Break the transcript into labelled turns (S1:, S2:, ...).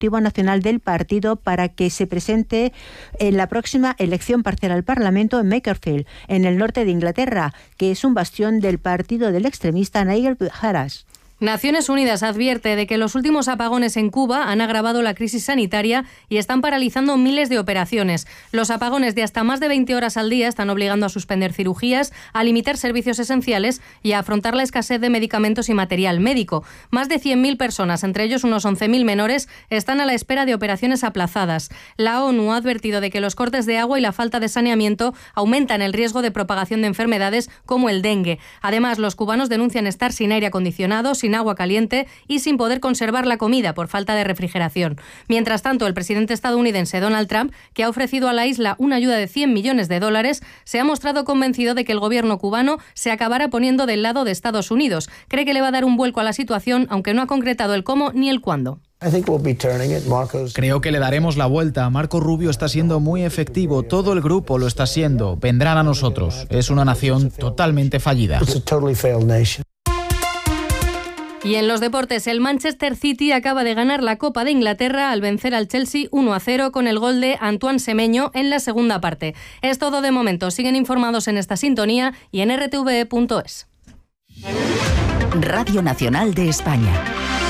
S1: Ejecutivo Nacional del partido para que se presente en la próxima elección parcial al Parlamento en Makerfield, en el norte de Inglaterra, que es un bastión del partido del extremista Nigel Farage.
S2: Naciones Unidas advierte de que los últimos apagones en Cuba han agravado la crisis sanitaria y están paralizando miles de operaciones. Los apagones de hasta más de 20 horas al día están obligando a suspender cirugías, a limitar servicios esenciales y a afrontar la escasez de medicamentos y material médico. Más de 100.000 personas, entre ellos unos 11.000 menores, están a la espera de operaciones aplazadas. La ONU ha advertido de que los cortes de agua y la falta de saneamiento aumentan el riesgo de propagación de enfermedades como el dengue. Además, los cubanos denuncian estar sin aire acondicionado, sin agua caliente y sin poder conservar la comida por falta de refrigeración. Mientras tanto, el presidente estadounidense Donald Trump, que ha ofrecido a la isla una ayuda de $100 millones, se ha mostrado convencido de que el gobierno cubano se acabará poniendo del lado de Estados Unidos. Cree que le va a dar un vuelco a la situación, aunque no ha concretado el cómo ni el cuándo.
S3: Creo que le daremos la vuelta. Marco Rubio está siendo muy efectivo. Todo el grupo lo está siendo. Vendrán a nosotros. Es una nación totalmente fallida.
S2: Y en los deportes, el Manchester City acaba de ganar la Copa de Inglaterra al vencer al Chelsea 1-0 con el gol de Antoine Semenyo en la segunda parte. Es todo de momento. Siguen informados en esta sintonía y en rtve.es.
S4: Radio Nacional de España.